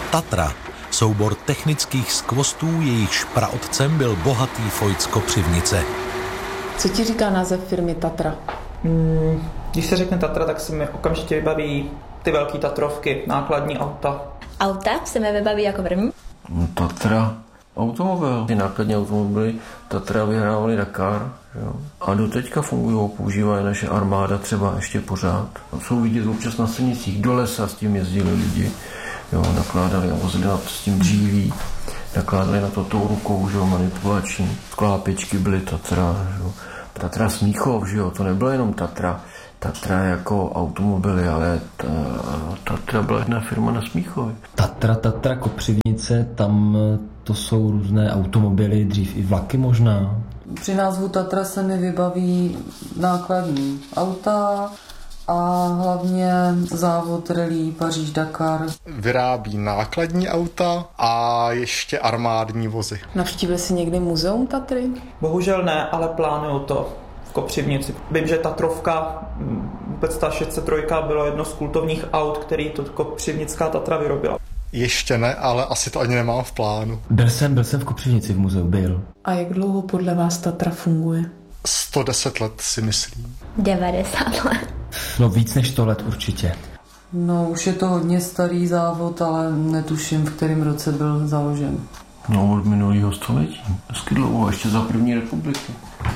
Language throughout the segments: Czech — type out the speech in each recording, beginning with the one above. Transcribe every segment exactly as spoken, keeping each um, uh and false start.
Tatra, soubor technických skvostů, jejichž praotcem byl bohatý Fojt z Kopřivnice. Co ti říká název firmy Tatra? Hmm, když se řekne Tatra, tak se mi okamžitě vybaví ty velké tatrovky, nákladní auta. Auta se mi vybaví jako první? Tatra, automobil. Ty nákladní automobily Tatra vyhrávaly Dakar, jo? A do teďka fungují, používají naše armáda třeba ještě pořád. Jsou vidět občas na silnicích, do lesa s tím jezdili lidi, jo? Nakládali a vozili na to s tím dříví, nakládali na to tou rukou, že jo? Manipulační. Sklápěčky byly Tatra, že jo? Tatra Smíchov, že jo? To nebylo jenom Tatra. Tatra jako automobily, ale ta, Tatra byla jedna firma na Smíchově. Tatra, Tatra, Kopřivnice, tam to jsou různé automobily, dřív i vlaky možná. Při názvu Tatra se mi vybaví nákladní auta a hlavně závod rally Paříž-Dakar. Vyrábí nákladní auta a ještě armádní vozy. Navštívil jsi někdy muzeum Tatry? Bohužel ne, ale plánuju to. Kopřivnici. Vím, že Tatrovka, vůbec ta šest set tři bylo jedno z kultovních aut, který to kopřivnická Tatra vyrobila. Ještě ne, ale asi to ani nemám v plánu. Byl jsem, byl jsem v Kopřivnici v muzeu, byl. A jak dlouho podle vás Tatra funguje? sto deset let si myslím. devadesát let. No víc než sto let určitě. No už je to hodně starý závod, ale netuším, v kterém roce byl založen. No od minulého století. Hezky dlouho, ještě za první republiky.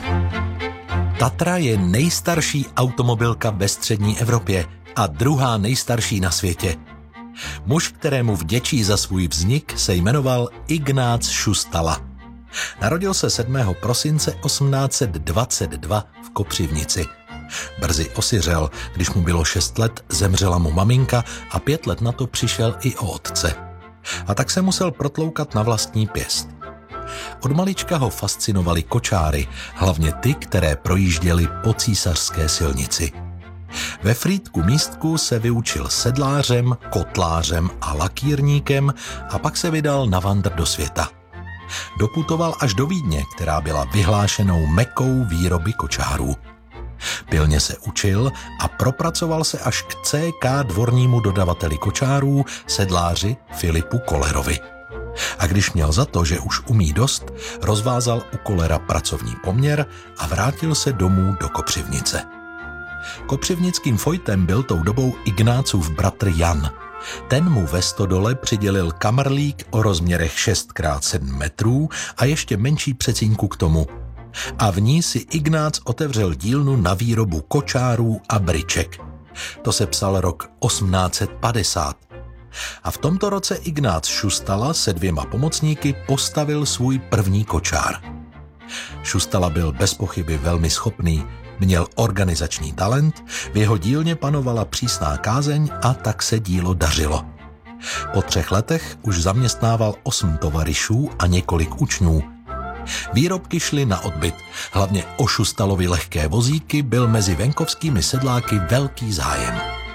Tatra je nejstarší automobilka ve střední Evropě a druhá nejstarší na světě. Muž, kterému vděčí za svůj vznik, se jmenoval Ignác Šustala. Narodil se sedmého prosince osmnáct set dvacet dva v Kopřivnici. Brzy osiřel, když mu bylo šest let, zemřela mu maminka a pět let na to přišel i o otce. A tak se musel protloukat na vlastní pěst. Od malička ho fascinovaly kočáry, hlavně ty, které projížděly po císařské silnici. Ve Frýdku Místku se vyučil sedlářem, kotlářem a lakírníkem a pak se vydal na vandr do světa. Doputoval až do Vídně, která byla vyhlášenou mekou výroby kočárů. Pilně se učil a propracoval se až k C K dvornímu dodavateli kočárů, sedláři Filipu Kollerovi. A když měl za to, že už umí dost, rozvázal u Kollera pracovní poměr a vrátil se domů do Kopřivnice. Kopřivnickým Fojtem byl tou dobou Ignácův bratr Jan. Ten mu ve stodole přidělil kamrlík o rozměrech šest krát sedm metrů a ještě menší přecínku k tomu. A v ní si Ignác otevřel dílnu na výrobu kočárů a bryček. To se psal rok osmnáct set padesát. A v tomto roce Ignác Šustala se dvěma pomocníky postavil svůj první kočár. Šustala byl bez pochyby velmi schopný, měl organizační talent, v jeho dílně panovala přísná kázeň a tak se dílo dařilo. Po třech letech už zaměstnával osm tovaryšů a několik učňů. Výrobky šly na odbyt, hlavně o Šustalovi lehké vozíky byl mezi venkovskými sedláky velký zájem.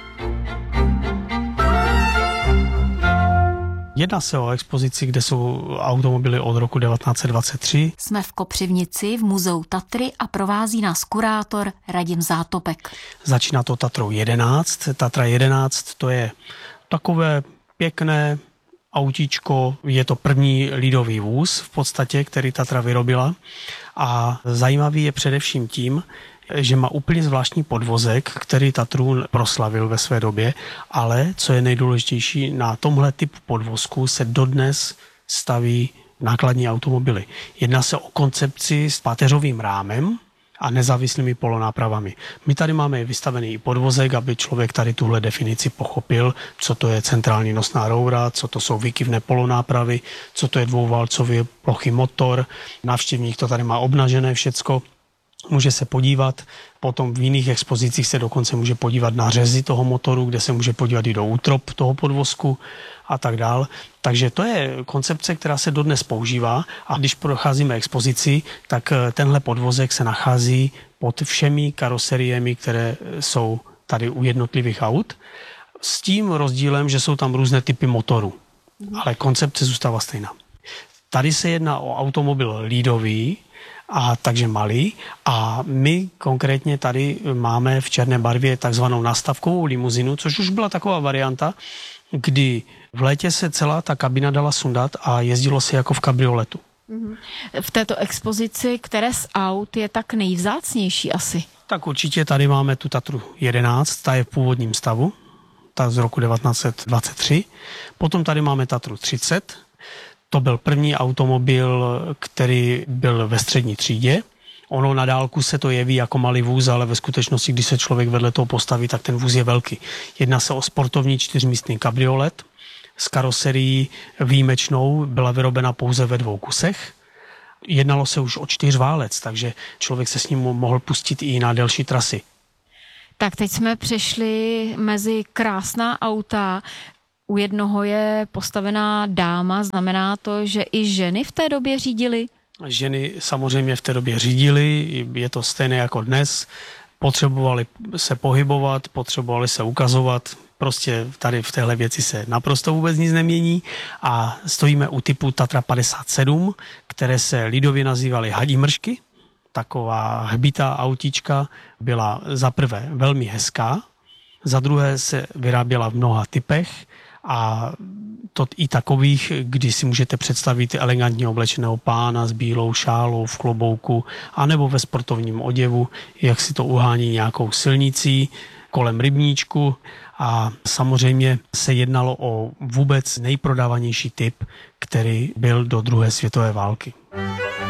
Jedná se o expozici, kde jsou automobily od roku devatenáct set dvacet tři. Jsme v Kopřivnici v muzeu Tatry a provází nás kurátor Radim Zátopek. Začíná to Tatrou jedenáct. Tatra jedenáct to je takové pěkné autíčko, je to první lidový vůz v podstatě, který Tatra vyrobila. A zajímavý je především tím, že má úplně zvláštní podvozek, který Tatru proslavil ve své době, ale co je nejdůležitější, na tomhle typu podvozku se dodnes staví nákladní automobily. Jedná se o koncepci s páteřovým rámem a nezávislými polonápravami. My tady máme vystavený i podvozek, aby člověk tady tuhle definici pochopil, co to je centrální nosná roura, co to jsou výkyvné polonápravy, co to je dvouválcový plochý motor. Návštěvník to tady má obnažené všecko. Může se podívat, potom v jiných expozicích se dokonce může podívat na řezy toho motoru, kde se může podívat i do útrop toho podvozku a tak dál. Takže to je koncepce, která se dodnes používá a když procházíme expozici, tak tenhle podvozek se nachází pod všemi karoseriemi, které jsou tady u jednotlivých aut, s tím rozdílem, že jsou tam různé typy motorů, ale koncepce zůstává stejná. Tady se jedná o automobil lídový a takže malý. A my konkrétně tady máme v černé barvě takzvanou nastavkovou limuzinu, což už byla taková varianta, kdy v létě se celá ta kabina dala sundat a jezdilo se jako v kabrioletu. V této expozici, které z aut je tak nejvzácnější asi? Tak určitě tady máme tu Tatru jedenáct, ta je v původním stavu, ta z roku devatenáct set dvacet tři. Potom tady máme Tatru třicet, to byl první automobil, který byl ve střední třídě. Ono na dálku se to jeví jako malý vůz, ale ve skutečnosti, když se člověk vedle toho postaví, tak ten vůz je velký. Jedná se o sportovní čtyřmístný kabriolet s karoserií výjimečnou, byla vyrobena pouze ve dvou kusech. Jednalo se už o čtyřválec, takže člověk se s ním mohl pustit i na delší trasy. Tak teď jsme přešli mezi krásná auta. U jednoho je postavená dáma, znamená to, že i ženy v té době řídily? Ženy samozřejmě v té době řídily, je to stejné jako dnes. Potřebovali se pohybovat, potřebovali se ukazovat. Prostě tady v téhle věci se naprosto vůbec nic nemění a stojíme u typu Tatra padesát sedm, které se lidově nazývaly hadí mršky. Taková hbitá autíčka byla za prvé velmi hezká, za druhé se vyráběla v mnoha typech a to i takových, kdy si můžete představit elegantně oblečeného pána s bílou šálou v klobouku anebo ve sportovním oděvu, jak si to uhání nějakou silnicí kolem rybníčku a samozřejmě se jednalo o vůbec nejprodávanější typ, který byl do druhé světové války.